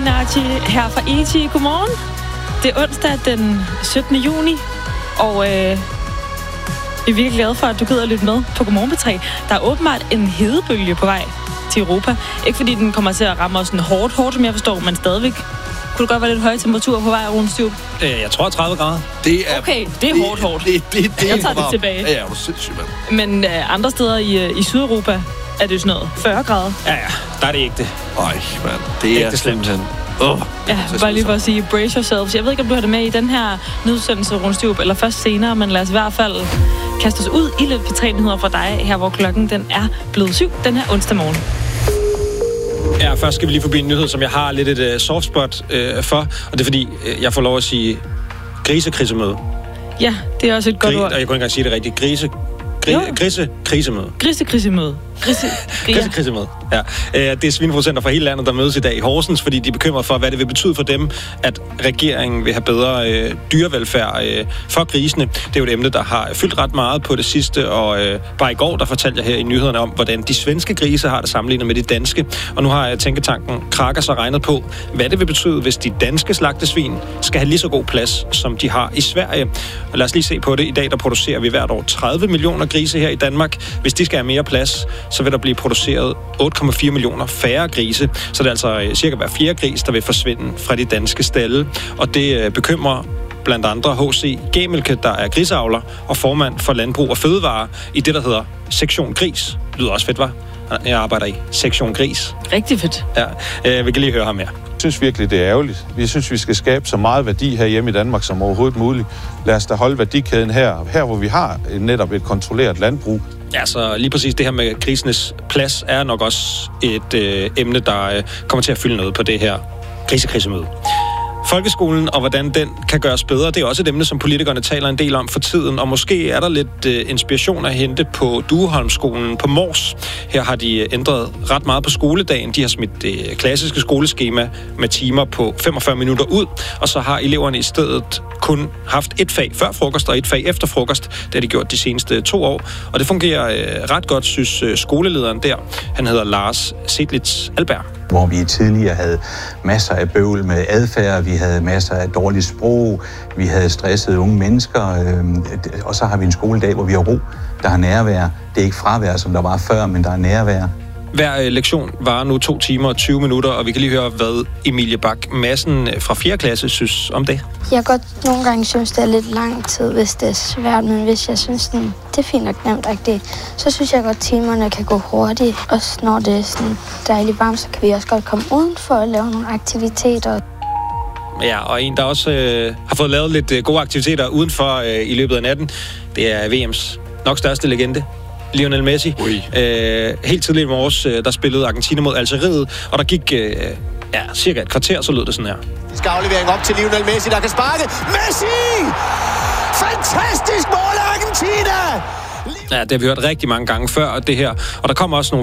Minaj her fra E.T. Godmorgen. Det er onsdag den 17. juni, og vi er virkelig glade for, at du gider at lytte med på Godmorgen P3. Der er åbenbart en hedebølge på vej til Europa. Ikke fordi den kommer til at ramme os sådan hårdt, som jeg forstår, men stadigvæk. Kunne det godt være lidt høje temperaturer på vej, Rune Styrup? Jeg tror 30 grader. Det er, okay, det er hårdt. Jeg tager det tilbage. Ja, du er sindssygt, mand. Men andre steder i Sydeuropa er det jo sådan noget 40 grader. Ja, der er det ikke det. Ej, mand. Det er slemt. Ja, bare lige for at sige, brace yourselves. Jeg ved ikke, om du har det med i den her nyhedsudsendelse, Rune Styrup, eller først senere, men lad os i hvert fald kaste os ud i lidt P3-nyheder fra dig, her hvor klokken den er blevet 7 den her onsdag morgen. Ja, først skal vi lige forbi en nyhed, som jeg har lidt et soft spot for, og det er fordi, jeg får lov at sige grisekrisemøde. Ja, det er også et godt ord. Og jeg kunne ikke engang sige det rigtigt. Grisekrisemøde. Grisekrisemøde. Grisekrisemøde. Ja. Det er svineproducenter fra hele landet, der mødes i dag i Horsens, fordi de er bekymret for, hvad det vil betyde for dem, at regeringen vil have bedre dyrevelfærd for grisene. Det er jo et emne, der har fyldt ret meget på det sidste, og bare i går, der fortalte jeg her i nyhederne om, hvordan de svenske grise har det sammenlignet med de danske. Og nu har tænketanken Kraka så regnet på, hvad det vil betyde, hvis de danske slagtesvin skal have lige så god plads, som de har i Sverige. Og lad os lige se på det. I dag, der producerer vi hvert år 30 millioner grise her i Danmark. Hvis de skal have mere plads, så vil der blive produceret 8,4 millioner færre grise. Så det er altså cirka hver fjerde gris, der vil forsvinde fra de danske stalde. Og det bekymrer blandt andre H.C. Gemelke, der er griseavler og formand for Landbrug og Fødevare i det, der hedder Sektion Gris. Det lyder også fedt, hva'? Jeg arbejder i Sektion Gris. Rigtig fedt. Ja, vi kan lige høre ham her. Jeg synes virkelig, det er ærgerligt. Vi synes, vi skal skabe så meget værdi her hjemme i Danmark som overhovedet muligt. Lad os da holde værdikæden her hvor vi har netop et kontrolleret landbrug. Ja, så lige præcis det her med grisenes plads er nok også et emne, der kommer til at fylde noget på det her grisekrisemøde. Folkeskolen og hvordan den kan gøres bedre, det er også et emne, som politikerne taler en del om for tiden, og måske er der lidt inspiration at hente på Dueholmskolen på Mors. Her har de ændret ret meget på skoledagen. De har smidt det klassiske skoleskema med timer på 45 minutter ud, og så har eleverne i stedet kun haft et fag før frokost og et fag efter frokost. Det har de gjort de seneste 2 år, og det fungerer ret godt, synes skolelederen der. Han hedder Lars Sedlitz Alberg. Hvor vi tidligere havde masser af bøvl med adfærd, vi havde masser af dårligt sprog, vi havde stressede unge mennesker, og så har vi en skoledag, hvor vi har ro, der har nærvær. Det er ikke fravær, som der var før, men der er nærvær. Hver lektion varer nu 2 timer og 20 minutter, og vi kan lige høre, hvad Emilie Bak Madsen fra 4. klasse synes om det. Jeg godt nogle gange synes, det er lidt lang tid, hvis det er svært, men hvis jeg synes, det er fint og nemt, så synes jeg godt, at timerne kan gå hurtigt. Også når det er sådan dejligt varmt, så kan vi også godt komme udenfor og lave nogle aktiviteter. Ja, og en, der også har fået lavet lidt gode aktiviteter udenfor i løbet af natten, det er VM's nok største legende. Lionel Messi. Helt tidligt i morges, der spillede Argentina mod Algeriet, og der gik cirka et kvarter, så lød det sådan her. Skal aflevering op til Lionel Messi, der kan sparke. Messi! Fantastisk mål af Argentina! Ja, det har vi hørt rigtig mange gange før, det her. Og der kommer også nogle